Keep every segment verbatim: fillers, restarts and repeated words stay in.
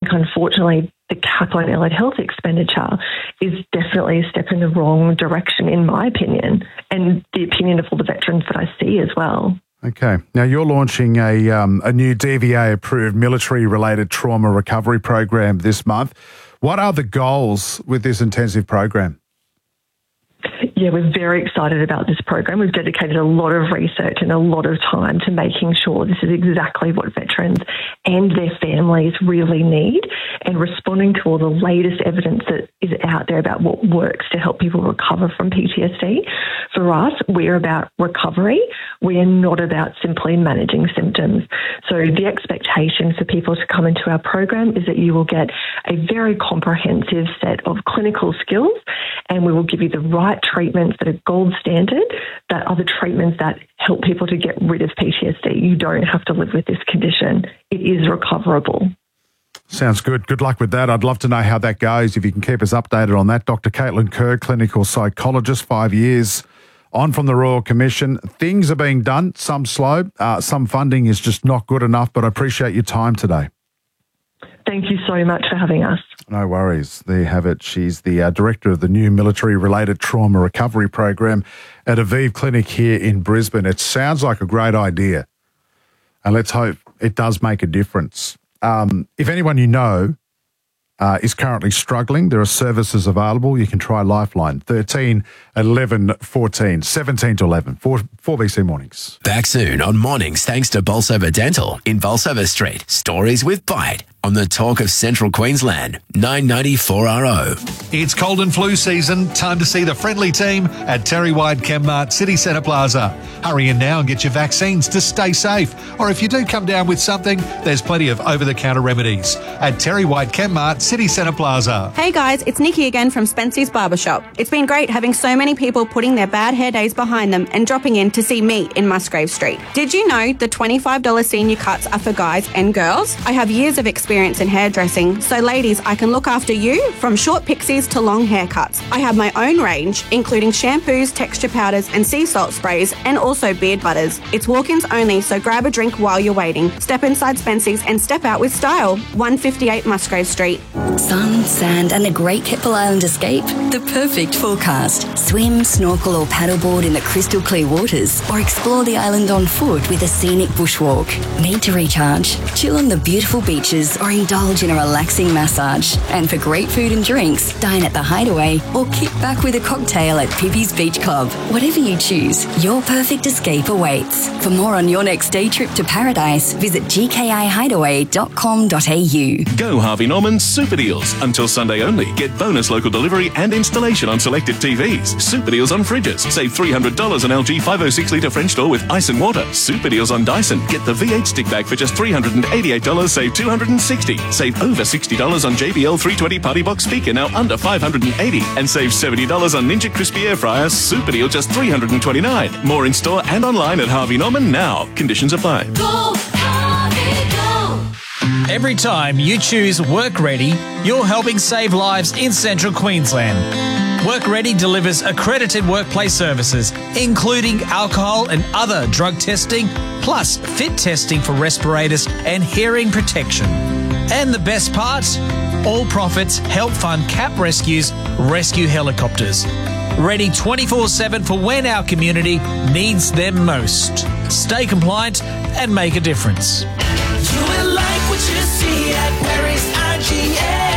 unfortunately, the cap on allied health expenditure is definitely a step in the wrong direction, in my opinion, and the opinion of all the veterans that I see as well. Okay. Now, you're launching a, um, a new D V A-approved military-related trauma recovery program this month. What are the goals with this intensive program? Yeah, we're very excited about this program. We've dedicated a lot of research and a lot of time to making sure this is exactly what veterans and their families really need, and responding to all the latest evidence that is out there about what works to help people recover from P T S D. For us, we're about recovery. We are not about simply managing symptoms. So the expectation for people to come into our program is that you will get a very comprehensive set of clinical skills, and we will give you the right treatments that are gold standard, that are the treatments that help people to get rid of P T S D. You don't have to live with this condition. It is recoverable. Sounds good. Good luck with that. I'd love to know how that goes. If you can keep us updated on that. Doctor Caitlin Kerr, clinical psychologist, five years on from the Royal Commission. Things are being done, some slow, uh, some funding is just not good enough, but I appreciate your time today. Thank you so much for having us. No worries. There you have it. She's the uh, director of the new military-related trauma recovery program at Aviv Clinic here in Brisbane. It sounds like a great idea, and let's hope it does make a difference. Um, if anyone you know uh, is currently struggling, there are services available. You can try Lifeline, thirteen, eleven, fourteen, seventeen to eleven, four, four B C Mornings. Back soon on Mornings thanks to Bolsover Dental in Bolsover Street. Stories with Bite on the Talk of Central Queensland, nine ninety-four R O. It's cold and flu season. Time to see the friendly team at Terry White Chemmart City Centre Plaza. Hurry in now and get your vaccines to stay safe. Or if you do come down with something, there's plenty of over-the-counter remedies at Terry White Chemmart City Centre Plaza. Hey guys, it's Nikki again from Spency's Barbershop. It's been great having so many people putting their bad hair days behind them and dropping in to see me in Musgrave Street. Did you know the twenty-five dollars senior cuts are for guys and girls? I have years of experience in hairdressing, so ladies, I can look after you from short pixies to long haircuts. I have my own range, including shampoos, texture powders and sea salt sprays, and also beard butters. It's walk-ins only, so grab a drink while you're waiting. Step inside Spency's and step out with style. one fifty-eight Musgrave Street. Sun, sand and a great Keppel Island escape. The perfect forecast. Swim, snorkel or paddleboard in the crystal clear waters, or explore the island on foot with a scenic bushwalk. Need to recharge? Chill on the beautiful beaches or indulge in a relaxing massage. And for great food and drinks, dine at the Hideaway or kick back with a cocktail at Pippi's Beach Club. Whatever you choose, your perfect escape awaits. For more on your next day trip to paradise, visit g k i hideaway dot com dot a u. Go Harvey Norman's Super Deals. Until Sunday only. Get bonus local delivery and installation on selected T Vs. Super Deals on fridges. Save three hundred dollars on L G five oh six litre French door with ice and water. Super Deals on Dyson. Get the V eight stick bag for just three hundred eighty-eight dollars, save two hundred sixty dollars. Save over sixty dollars on J B L three twenty Party Box speaker, now under five hundred eighty dollars. And save seventy dollars on Ninja Crispy Air Fryer. Super Deal just three hundred twenty-nine dollars. More in store and online at Harvey Norman now. Conditions apply. Go, Harvey, go! Every time you choose Work Ready, you're helping save lives in Central Queensland. Work Ready delivers accredited workplace services, including alcohol and other drug testing, plus fit testing for respirators and hearing protection. And the best part? All profits help fund CAP Rescue's rescue helicopters. Ready twenty-four seven for when our community needs them most. Stay compliant and make a difference. You will like what you see at Perry's I G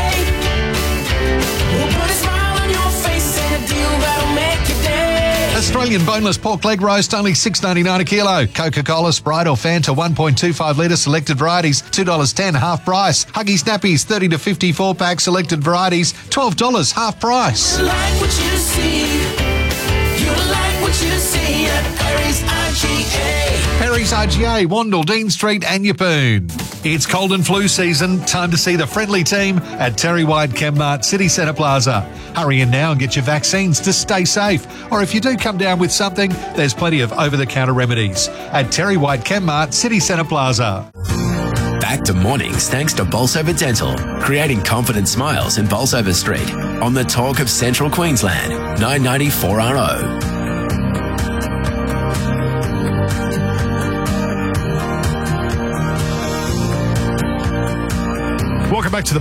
A. We'll put a smile on your face and a deal that'll make your day. Australian boneless pork leg roast, only six ninety-nine a kilo. Coca-Cola, Sprite or Fanta, one point two five litre selected varieties, two dollars ten half price. Huggy Snappies, thirty to fifty-four pack selected varieties, twelve dollars half price. You like what you see. You like what you see at Perry's I G A. Perry's I G A, Wandle, Dean Street and Yeppoon. It's cold and flu season. Time to see the friendly team at Terry White Chemmart City Centre Plaza. Hurry in now and get your vaccines to stay safe. Or if you do come down with something, there's plenty of over-the-counter remedies at Terry White Chemmart City Centre Plaza. Back to Mornings thanks to Bolsover Dental, creating confident smiles in Bolsover Street on the Talk of Central Queensland, nine ninety-four R O.